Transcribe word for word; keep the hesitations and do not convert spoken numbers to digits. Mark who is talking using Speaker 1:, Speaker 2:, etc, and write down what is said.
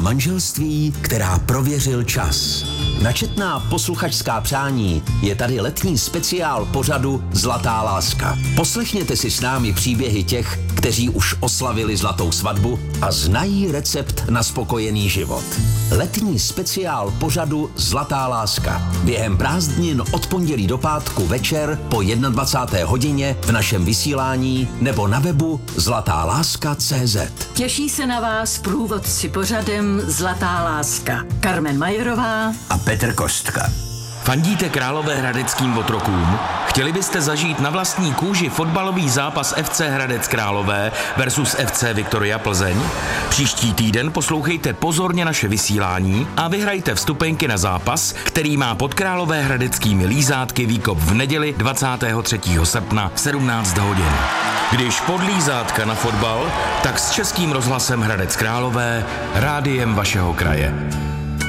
Speaker 1: Manželství, která prověřil čas. Na četná posluchačská přání je tady letní speciál pořadu Zlatá láska. Poslechněte si s námi příběhy těch, kteří už oslavili zlatou svatbu a znají recept na spokojený život. Letní speciál pořadu Zlatá láska. Během prázdnin od pondělí do pátku večer po dvacáté jedné hodině v našem vysílání nebo na webu zlatá láska tečka cé zet.
Speaker 2: Těší se na vás průvodci pořadem Zlatá láska. Karmen Majerová
Speaker 3: a Petr Kostka.
Speaker 4: Fandíte královéhradeckým otrokům? Chtěli byste zažít na vlastní kůži fotbalový zápas F C Hradec Králové versus F C Viktoria Plzeň? Příští týden poslouchejte pozorně naše vysílání a vyhrajte vstupenky na zápas, který má pod královéhradeckými lízátky výkop v neděli dvacátého třetího srpna v sedmnáct hodin. Když pod lízátka na fotbal, tak s Českým rozhlasem Hradec Králové, rádiem vašeho kraje.